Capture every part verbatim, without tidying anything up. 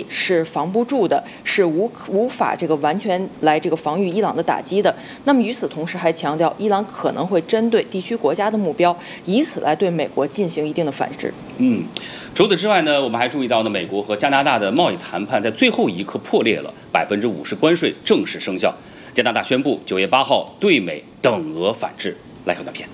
是防不住的，是无无法这个完全来这个防御伊朗的打击的。那么与此同时还强调，伊朗可能会针对地区国家的目标，以此来对美国进行一定的反制。 嗯，除此之外呢，我们还注意到呢，美国和加拿大的贸易谈判在最后一刻破裂了，百分之五十关税正式生效。加拿大宣布九月八号对美等额反制。来看短片。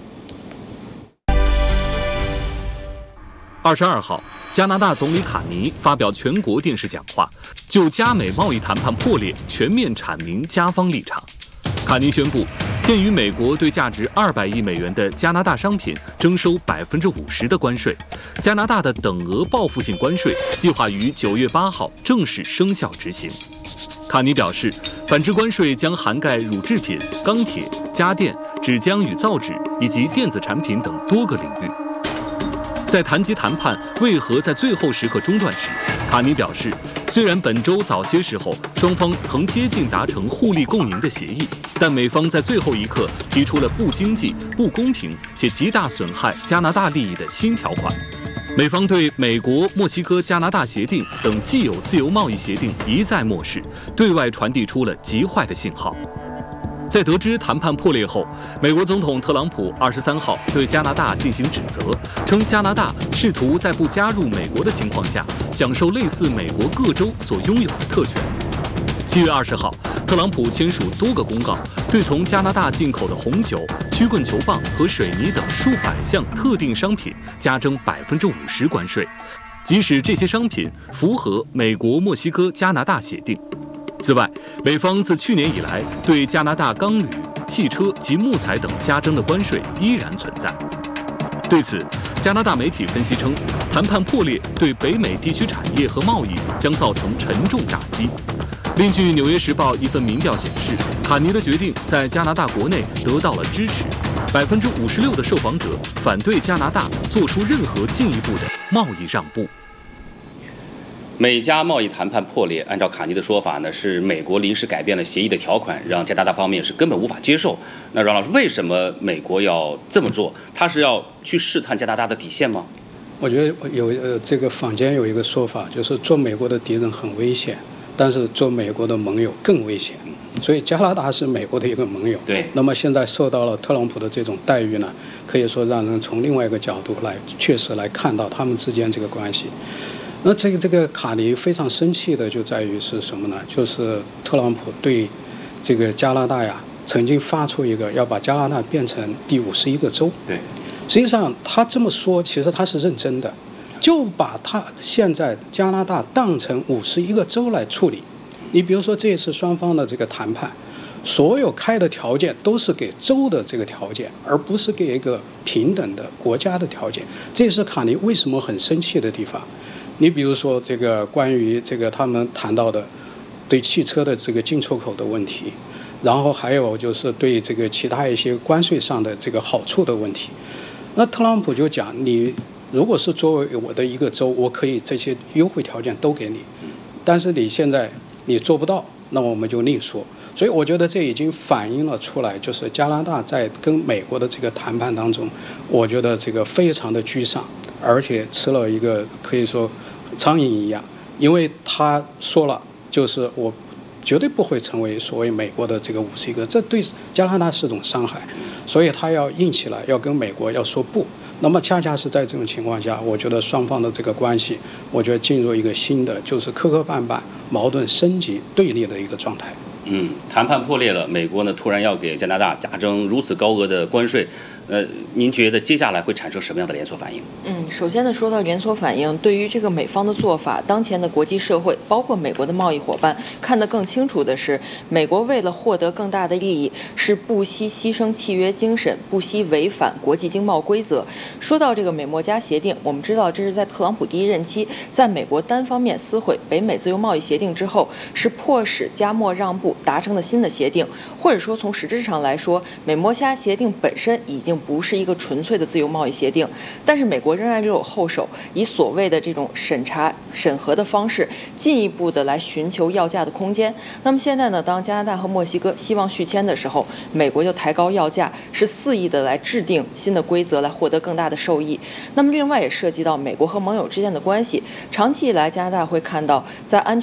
二十二号，加拿大总理卡尼发表全国电视讲话，就加美贸易谈判破裂全面阐明加方立场。卡尼宣布，鉴于美国对价值二百亿美元的加拿大商品征收百分之五十的关税，加拿大的等额报复性关税计划于九月八号正式生效执行。卡尼表示，反制关税将涵盖乳制品、钢铁、家电、纸浆与造纸以及电子产品等多个领域。在谈及谈判为何在最后时刻中断时，卡尼表示，虽然本周早些时候双方曾接近达成互利共赢的协议，但美方在最后一刻提出了不经济、不公平且极大损害加拿大利益的新条款。美方对美国、墨西哥、加拿大协定等既有自由贸易协定一再漠视，对外传递出了极坏的信号。在得知谈判破裂后，美国总统特朗普二十三号对加拿大进行指责，称加拿大试图在不加入美国的情况下，享受类似美国各州所拥有的特权。七月二十号，特朗普签署多个公告，对从加拿大进口的红酒、曲棍球棒和水泥等数百项特定商品加征百分之五十关税，即使这些商品符合美国、墨西哥、加拿大协定。此外，美方自去年以来对加拿大钢铝、汽车及木材等加征的关税依然存在。对此，加拿大媒体分析称，谈判破裂对北美地区产业和贸易将造成沉重打击。另据《纽约时报》一份民调显示，卡尼的决定在加拿大国内得到了支持，百分之五十六的受访者反对加拿大做出任何进一步的贸易让步。 美加贸易谈判破裂，按照卡尼的说法呢，是美国临时改变了协议的条款，让加拿大方面是根本无法接受。那阮老师，为什么美国要这么做？他是要去试探加拿大的底线吗？ 我觉得有呃，这个坊间有一个说法，就是做美国的敌人很危险，但是做美国的盟友更危险。所以加拿大是美国的一个盟友。 对。 那么现在受到了特朗普的这种待遇呢，可以说让人从另外一个角度来确实来看到他们之间这个关系。那这个这个卡尼非常生气的就在于是什么呢？就是特朗普对这个加拿大呀，曾经发出一个要把加拿大变成第五十一个州。 对， 实际上他这么说，其实他是认真的，就把他现在加拿大当成五十一个州来处理。你比如说这一次双方的这个谈判，所有开的条件都是给州的这个条件，而不是给一个平等的国家的条件。这也是卡尼为什么很生气的地方。你比如说这个关于这个他们谈到的对汽车的这个进出口的问题，然后还有就是对这个其他一些关税上的这个好处的问题。那特朗普就讲，你如果是作为我的一个州，我可以这些优惠条件都给你，但是你现在你做不到，那我们就另说。所以我觉得这已经反映了出来，就是加拿大在跟美国的这个谈判当中，我觉得这个非常的居上，而且吃了一个可以说苍蝇一样，因为他说了，就是我绝对不会成为所谓美国的这个五十一个，这对加拿大是种伤害，所以他要硬起来，要跟美国要说不。那么恰恰是在这种情况下，我觉得双方的这个关系，我觉得进入一个新的就是磕磕绊绊、矛盾升级、对立的一个状态。 嗯，谈判破裂了，美国呢突然要给加拿大加征如此高额的关税，呃，您觉得接下来会产生什么样的连锁反应？ 嗯，首先呢，说到连锁反应，对于这个美方的做法，当前的国际社会，包括美国的贸易伙伴，看得更清楚的是，美国为了获得更大的利益，是不惜牺牲契约精神，不惜违反国际经贸规则。说到这个美墨加协定，我们知道这是在特朗普第一任期，在美国单方面撕毁北美自由贸易协定之后，是迫使加墨让步达成的新的协定，或者说从实质上来说，美墨加协定本身已经不是一个纯粹的自由贸易协定，但是美国仍然留有后手，以所谓的这种审查审核的方式，进一步的来寻求要价的空间。那么现在呢，当加拿大和墨西哥希望续签的时候，美国就抬高要价，是肆意的来制定新的规则，来获得更大的受益。那么另外也涉及到美国和盟友之间的关系，长期以来，加拿大会看到在安全